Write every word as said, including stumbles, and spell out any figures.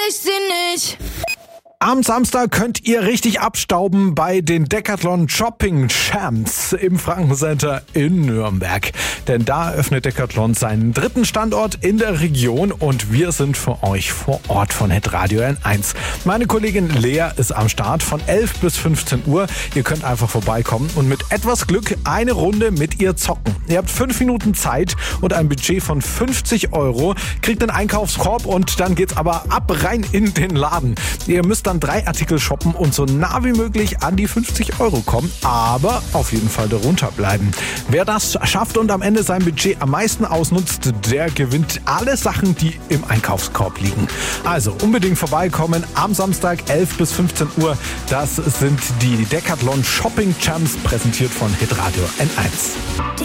ich sie nicht. Am Samstag könnt ihr richtig abstauben bei den Decathlon Shopping Champs im Franken-Center in Nürnberg. Denn da eröffnet Decathlon seinen dritten Standort in der Region und wir sind für euch vor Ort von Hitradio N eins. Meine Kollegin Lea ist am Start von elf bis fünfzehn Uhr. Ihr könnt einfach vorbeikommen und mit etwas Glück eine Runde mit ihr zocken. Ihr habt fünf Minuten Zeit und ein Budget von fünfzig Euro, kriegt einen Einkaufskorb und dann geht's aber ab rein in den Laden. Ihr müsst dann drei Artikel shoppen und so nah wie möglich an die fünfzig Euro kommen, aber auf jeden Fall darunter bleiben. Wer das schafft und am Ende sein Budget am meisten ausnutzt, der gewinnt alle Sachen, die im Einkaufskorb liegen. Also unbedingt vorbeikommen am Samstag elf bis fünfzehn Uhr. Das sind die Decathlon Shopping Champs, präsentiert von Hitradio N eins.